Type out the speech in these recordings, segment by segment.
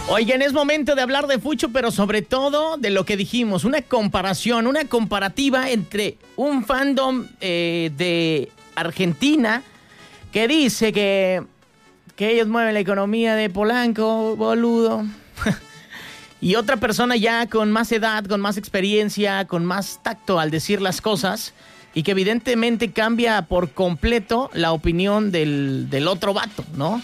Oigan, es momento de hablar de fucho, pero sobre todo de lo que dijimos, una comparación, una comparativa entre un fandom de Argentina que dice que ellos mueven la economía de Polanco, boludo, y otra persona ya con más edad, con más experiencia, con más tacto al decir las cosas, y que evidentemente cambia por completo la opinión del otro vato, ¿no?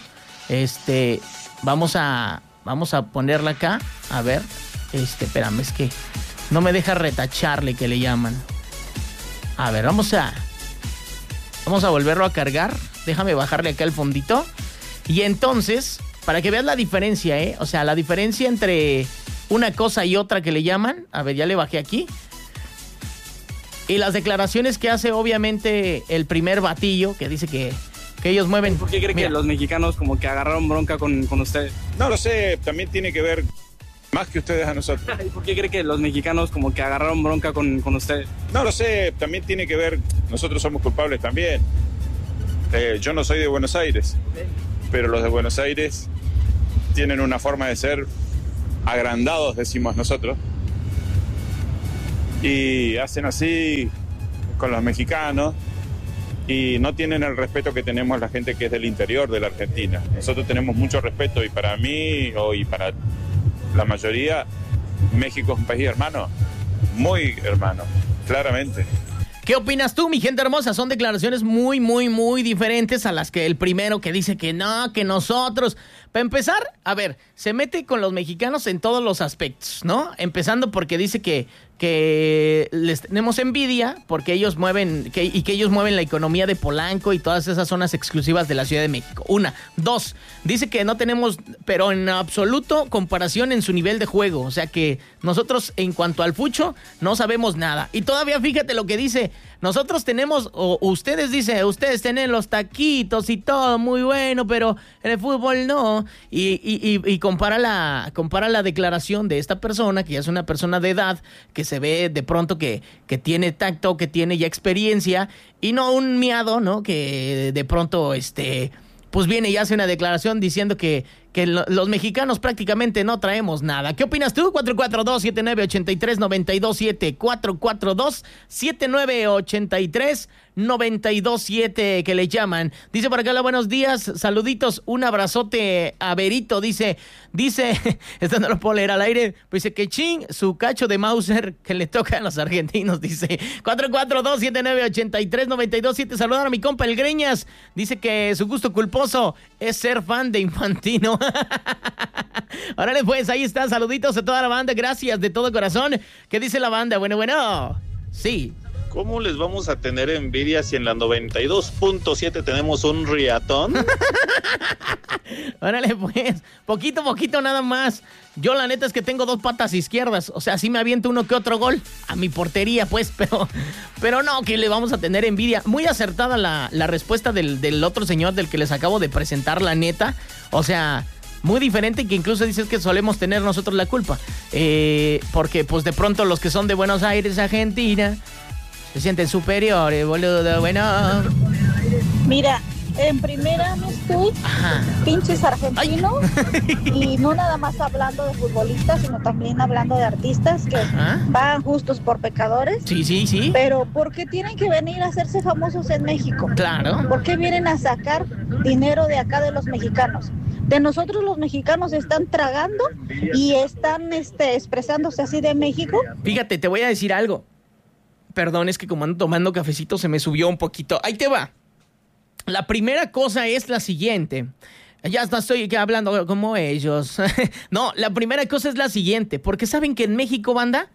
Vamos a ponerla acá. A ver. Espérame, es que no me deja retacharle, que le llaman. A ver, vamos a volverlo a cargar. Déjame bajarle acá el fondito. Y entonces, para que veas la diferencia, o sea, la diferencia entre una cosa y otra que le llaman. A ver, ya le bajé aquí. Y las declaraciones que hace, obviamente, el primer batillo, que dice que ellos mueven. ¿Por qué cree que los mexicanos como que agarraron bronca con ustedes? No lo sé, también tiene que ver más que ustedes a nosotros. ¿Y por qué cree que los mexicanos como que agarraron bronca con ustedes? No lo sé, también tiene que ver, nosotros somos culpables también. Yo no soy de Buenos Aires, pero los de Buenos Aires tienen una forma de ser agrandados, decimos nosotros, y hacen así con los mexicanos. Y no tienen el respeto que tenemos la gente que es del interior de la Argentina. Nosotros tenemos mucho respeto y para mí y para la mayoría, México es un país hermano, muy hermano, claramente. ¿Qué opinas tú, mi gente hermosa? Son declaraciones muy, muy, muy diferentes a las que el primero que dice que no, que nosotros. Para empezar, a ver, se mete con los mexicanos en todos los aspectos, ¿no? Empezando porque dice que les tenemos envidia porque ellos mueven, que ellos mueven la economía de Polanco y todas esas zonas exclusivas de la Ciudad de México. Una. Dos, dice que no tenemos, pero en absoluto, comparación en su nivel de juego. O sea que nosotros, en cuanto al fucho, no sabemos nada. Y todavía fíjate lo que dice. Nosotros tenemos, o ustedes tienen los taquitos y todo muy bueno, pero en el fútbol no. Y compara la declaración de esta persona, que ya es una persona de edad, que se ve de pronto que tiene tacto, que tiene ya experiencia, y no un miado, ¿no? Que de pronto, pues viene y hace una declaración diciendo que los mexicanos prácticamente no traemos nada. ¿Qué opinas tú? 442-7983-927. 442-7983-927, que le llaman. Dice por acá, hola, buenos días, saluditos, un abrazote a Berito. Dice, esto no lo puedo leer al aire, pues dice que ching, su cacho de Mauser que le toca a los argentinos, dice. 442-7983-927. Saludar a mi compa El Greñas. Dice que su gusto culposo es ser fan de Infantino. Órale, pues, ahí está, saluditos a toda la banda, gracias de todo corazón. ¿Qué dice la banda? Bueno, sí. ¿Cómo les vamos a tener envidia si en la 92.7 tenemos un riatón? Órale, pues, poquito nada más. Yo la neta es que tengo 2 patas izquierdas, o sea, sí me aviento uno que otro gol a mi portería, pues, pero no, que le vamos a tener envidia. Muy acertada la respuesta del otro señor del que les acabo de presentar, la neta. O sea, muy diferente, que incluso dices que solemos tener nosotros la culpa. Porque, pues, de pronto los que son de Buenos Aires, Argentina, se sienten superiores, boludo, bueno. Mira, en primera no estoy, pinches argentinos, y no nada más hablando de futbolistas, sino también hablando de artistas que van justos por pecadores. Sí. Pero ¿por qué tienen que venir a hacerse famosos en México? Claro. ¿Por qué vienen a sacar dinero de acá de los mexicanos? De nosotros los mexicanos están tragando y están expresándose así de México. Fíjate, te voy a decir algo. Perdón, es que como ando tomando cafecito se me subió un poquito. Ahí te va. La primera cosa es la siguiente. Ya hasta estoy hablando como ellos. No, la primera cosa es la siguiente. Porque saben que en México, banda,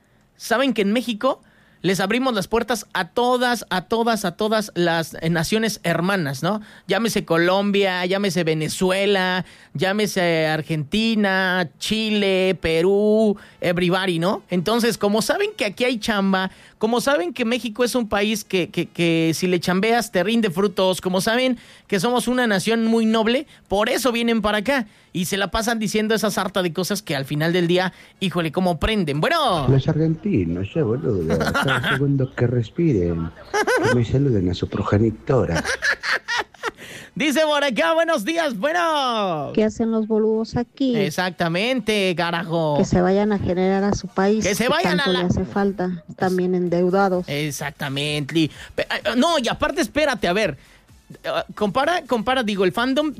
les abrimos las puertas a todas las naciones hermanas, ¿no? Llámese Colombia, llámese Venezuela, llámese Argentina, Chile, Perú, everybody, ¿no? Entonces, como saben que aquí hay chamba, como saben que México es un país que si le chambeas te rinde frutos, como saben que somos una nación muy noble, por eso vienen para acá. Y se la pasan diciendo esa sarta de cosas que al final del día, híjole, cómo prenden. Bueno. Los argentinos, ya boludo, cada segundo que respiren, que me saluden a su progenitora. Dice por acá, buenos días, bueno. ¿Qué hacen los boludos aquí? Exactamente, carajo. Que se vayan a generar a su país. Que se vayan tanto le hace falta. También endeudados. Exactamente. No, y aparte, espérate, a ver. Compara, digo, el fandom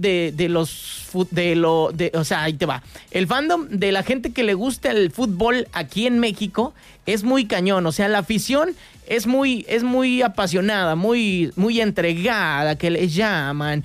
o sea, ahí te va. El fandom de la gente que le gusta el fútbol aquí en México es muy cañón. O sea, la afición es muy apasionada, muy entregada, que le llaman.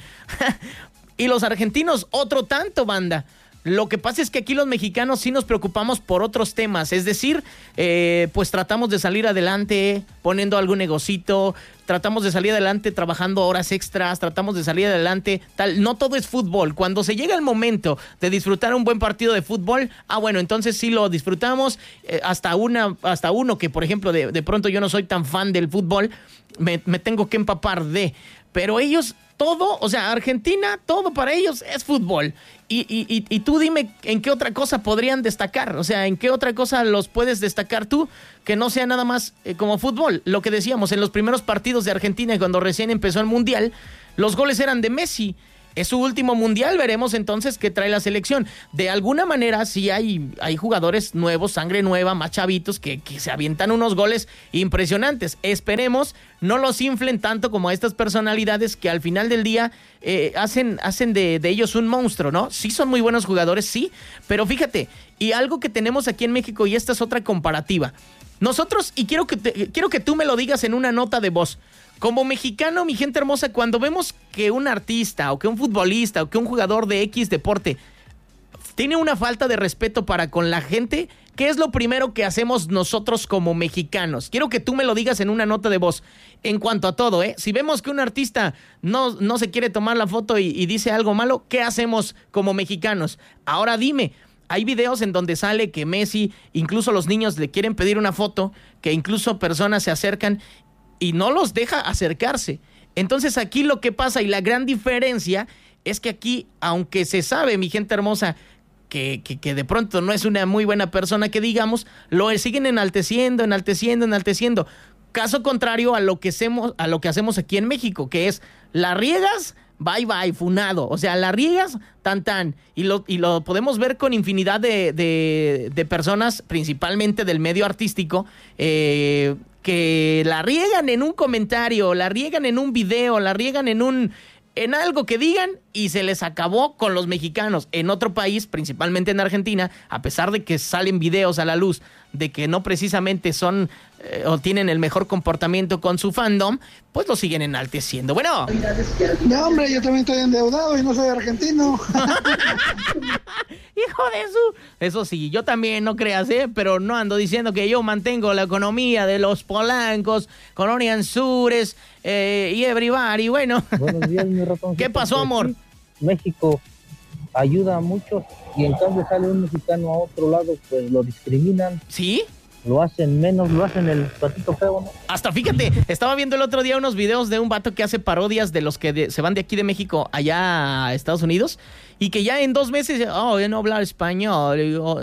Y los argentinos, otro tanto, banda. Lo que pasa es que aquí los mexicanos sí nos preocupamos por otros temas, es decir, pues tratamos de salir adelante poniendo algún negocito, tratamos de salir adelante trabajando horas extras, tratamos de salir adelante, tal. No todo es fútbol. Cuando se llega el momento de disfrutar un buen partido de fútbol, bueno, entonces sí lo disfrutamos, hasta uno que, por ejemplo, de pronto yo no soy tan fan del fútbol, me tengo que empapar de... Pero ellos, todo, o sea, Argentina, todo para ellos es fútbol. Y tú dime en qué otra cosa podrían destacar. O sea, en qué otra cosa los puedes destacar tú que no sea nada más como fútbol. Lo que decíamos, en los primeros partidos de Argentina, cuando recién empezó el Mundial, los goles eran de Messi. Es su último mundial, veremos entonces qué trae la selección. De alguna manera sí hay jugadores nuevos, sangre nueva, más chavitos, que se avientan unos goles impresionantes. Esperemos no los inflen tanto como a estas personalidades que al final del día hacen de ellos un monstruo, ¿no? Sí son muy buenos jugadores, sí, pero fíjate, y algo que tenemos aquí en México, y esta es otra comparativa. Nosotros, y quiero que tú me lo digas en una nota de voz. Como mexicano, mi gente hermosa, cuando vemos que un artista o que un futbolista o que un jugador de X deporte tiene una falta de respeto para con la gente, ¿qué es lo primero que hacemos nosotros como mexicanos? Quiero que tú me lo digas en una nota de voz. En cuanto a todo, si vemos que un artista no se quiere tomar la foto y dice algo malo, ¿qué hacemos como mexicanos? Ahora dime, hay videos en donde sale que Messi, incluso los niños le quieren pedir una foto, que incluso personas se acercan y no los deja acercarse. Entonces aquí lo que pasa, y la gran diferencia, es que aquí, aunque se sabe, mi gente hermosa, que de pronto no es una muy buena persona, que digamos, lo siguen enalteciendo. Caso contrario a lo que hacemos aquí en México, que es, la riegas, bye bye, funado. O sea, la riegas, tan. Y lo podemos ver con infinidad de personas, principalmente del medio artístico, que la riegan en un comentario, la riegan en un video, la riegan en algo que digan, y se les acabó con los mexicanos. En otro país, principalmente en Argentina, a pesar de que salen videos a la luz de que no precisamente son o tienen el mejor comportamiento con su fandom, pues lo siguen enalteciendo. Bueno. No, hombre, yo también estoy endeudado y no soy argentino. Hijo de su... Eso sí, yo también, no creas, pero no ando diciendo que yo mantengo la economía de los polancos, Colonia Anzures y everybody. Bueno. Buenos días, mi ratón. ¿Qué pasó, amor? México ayuda a muchos y en cambio sale un mexicano a otro lado, pues lo discriminan. ¿Sí? Lo hacen menos, lo hacen el patito feo, ¿no? Hasta fíjate, estaba viendo el otro día unos videos de un vato que hace parodias de los que se van de aquí de México allá a Estados Unidos, y que ya en 2 meses, ya no hablar español,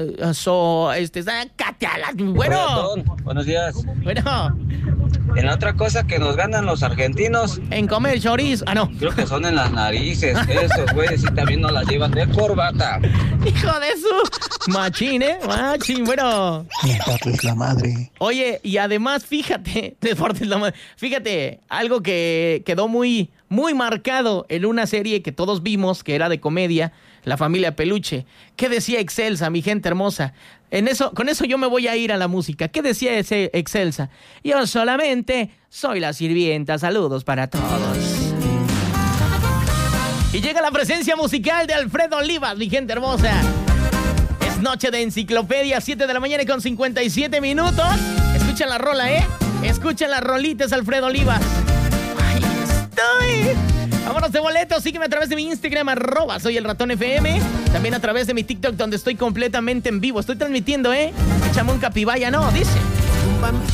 bueno. Buenos días. Bueno. En la otra cosa que nos ganan los argentinos. En comer chorizo. No. Creo que son en las narices. Esos güeyes sí también nos las llevan de corbata. Hijo de su machín, machín, bueno. Deportes es la madre. Oye, y además, fíjate, Deportes es la madre. Fíjate, algo que quedó muy marcado en una serie que todos vimos, que era de comedia, La Familia Peluche. ¿Qué decía Excelsa, mi gente hermosa? Con eso yo me voy a ir a la música. ¿Qué decía ese Excelsa? Yo solamente soy la sirvienta. Saludos para todos. Y llega la presencia musical de Alfredo Olivas, mi gente hermosa. Es noche de enciclopedia, 7 de la mañana con 57 minutos. Escuchen la rola, Escuchen las rolitas, Alfredo Olivas. Ahí estoy. Vámonos de boletos, sígueme a través de mi Instagram, @soyelratonfm. También a través de mi TikTok, donde estoy completamente en vivo. Estoy transmitiendo, Échame un capibaya, no, dice.